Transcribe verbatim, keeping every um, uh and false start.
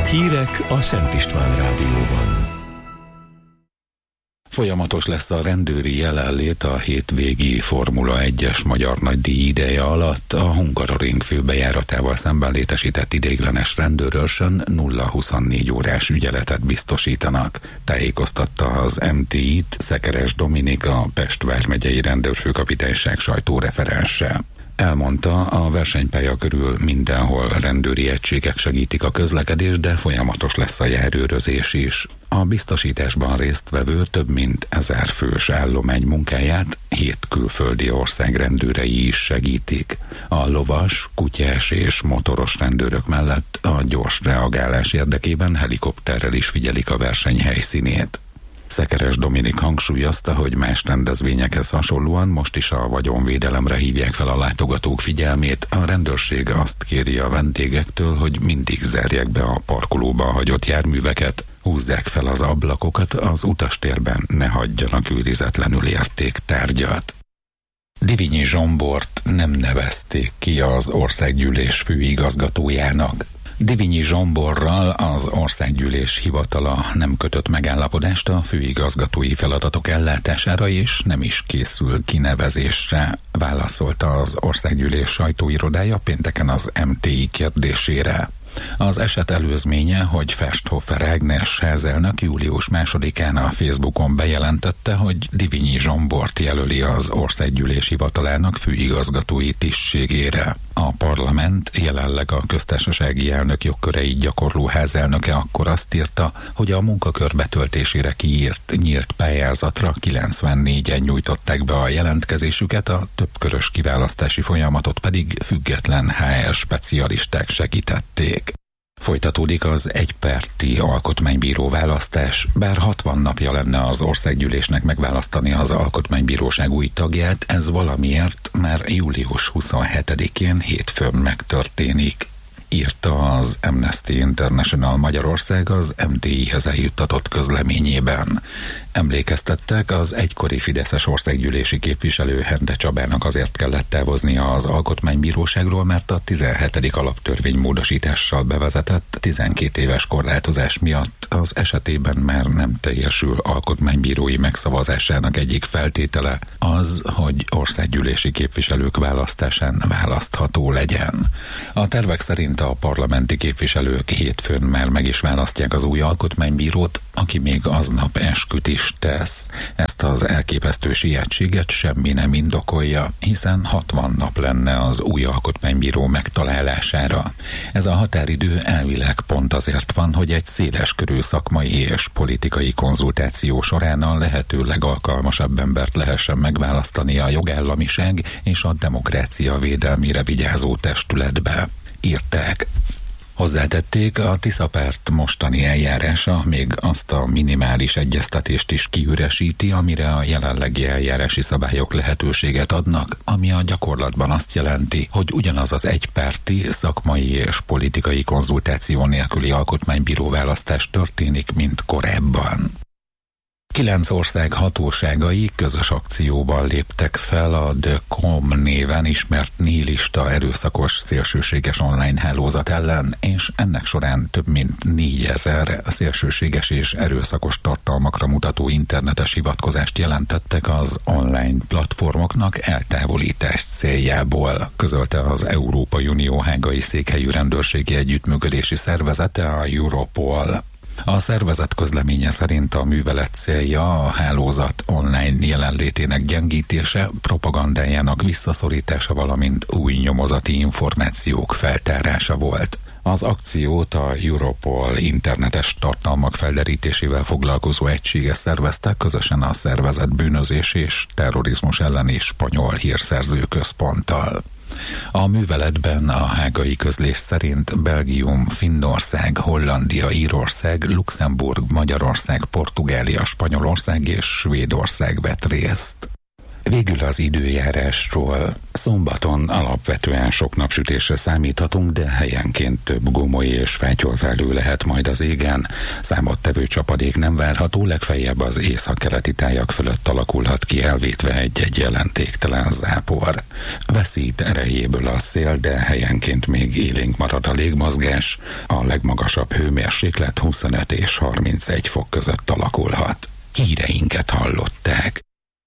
Hírek a Szent István Rádióban. Folyamatos lesz a rendőri jelenlét a hétvégi Formula egyes magyar nagydíj ideje alatt. A Hungaroring főbejáratával szemben létesített ideiglenes rendőrőrsön nulla huszonnégy órás ügyeletet biztosítanak. Tájékoztatta az em té í-t Szekeres Dominik, a Pest vármegyei rendőrfőkapitányság sajtóreferense. Elmondta, a versenypálya körül mindenhol rendőri egységek segítik a közlekedést, de folyamatos lesz a járőrözés is. A biztosításban résztvevő több mint ezer fős állomány munkáját hét külföldi ország rendőrei is segítik. A lovas, kutyás és motoros rendőrök mellett a gyors reagálás érdekében helikopterrel is figyelik a verseny helyszínét. Szekeres Dominik hangsúlyozta, hogy más rendezvényekhez hasonlóan most is a vagyonvédelemre hívják fel a látogatók figyelmét. A rendőrség azt kéri a vendégektől, hogy mindig zárják be a parkolóba hagyott járműveket, húzzák fel az ablakokat, az utastérben ne hagyjanak őrizetlenül értéktárgyat. Divinyi Zsombort nem nevezték ki az országgyűlés főigazgatójának. Divinyi Zsomborral az országgyűlés hivatala nem kötött megállapodást a főigazgatói feladatok ellátására, és nem is készül kinevezésre, válaszolta az országgyűlés sajtóirodája pénteken az em té í kérdésére. Az eset előzménye, hogy Festhofer Ágnes házelnök július másodikán a Facebookon bejelentette, hogy Divinyi Zsombort jelöli az országgyűlés hivatalának főigazgatói tisztségére. A parlament, jelenleg a köztársasági elnök jogköreit gyakorló házelnöke akkor azt írta, hogy a munkakör betöltésére kiírt nyílt pályázatra kilencvennégyen nyújtották be a jelentkezésüket, a többkörös kiválasztási folyamatot pedig független há er specialisták segítették. Folytatódik az egypárti alkotmánybíró választás, bár hatvan napja lenne az országgyűlésnek megválasztani az alkotmánybíróság új tagját, ez valamiért már július huszonhetedikén hétfőn megtörténik, írta az Amnesty International Magyarország az em té í-hez eljuttatott közleményében. Emlékeztettek, az egykori fideszes országgyűlési képviselő Hende Csabának azért kellett távoznia az alkotmánybíróságról, mert a tizenhetedik alaptörvény módosítással bevezetett tizenkét éves korlátozás miatt az esetében már nem teljesül alkotmánybírói megszavazásának egyik feltétele az, hogy országgyűlési képviselők választásán választható legyen. A tervek szerint a parlamenti képviselők hétfőn már meg is választják az új alkotmánybírót, aki még aznap esküt is tesz. Ezt az elképesztő sietséget semmi nem indokolja, hiszen hatvan nap lenne az új alkotmánybíró megtalálására. Ez a határidő elvileg pont azért van, hogy egy széleskörű szakmai és politikai konzultáció során a lehető legalkalmasabb embert lehessen megválasztani a jogállamiság és a demokrácia védelmére vigyázó testületbe, írták. Hozzátették, a Tiszapárt mostani eljárása még azt a minimális egyeztetést is kiüresíti, amire a jelenlegi eljárási szabályok lehetőséget adnak, ami a gyakorlatban azt jelenti, hogy ugyanaz az egypárti, szakmai és politikai konzultáció nélküli alkotmánybíró választás történik, mint korábban. Kilenc ország hatóságai közös akcióban léptek fel a The Com néven ismert nihilista erőszakos szélsőséges online hálózat ellen, és ennek során több mint négyezer szélsőséges és erőszakos tartalmakra mutató internetes hivatkozást jelentettek az online platformoknak eltávolítás céljából, közölte az Európai Unió hágai székhelyű rendőrségi együttműködési szervezete, a Europol. A szervezet közleménye szerint a művelet célja a hálózat online jelenlétének gyengítése, propagandájának visszaszorítása, valamint új nyomozati információk feltárása volt. Az akciót a Europol internetes tartalmak felderítésével foglalkozó egysége szervezte közösen a szervezett bűnözés és terrorizmus elleni spanyol hírszerző központtal. A műveletben a hágai közlés szerint Belgium, Finnország, Hollandia, Írország, Luxemburg, Magyarország, Portugália, Spanyolország és Svédország vett részt. Végül az időjárásról. Szombaton alapvetően sok napsütésre számíthatunk, de helyenként több gomoly és fátyolfelhő lehet majd az égen. Számottevő csapadék nem várható, legfeljebb az északkeleti tájak fölött alakulhat ki, elvétve egy-egy jelentéktelen zápor. Veszít erejéből a szél, de helyenként még élénk marad a légmozgás. A legmagasabb hőmérséklet huszonöt és harmincegy fok között alakulhat. Híreinket hallották.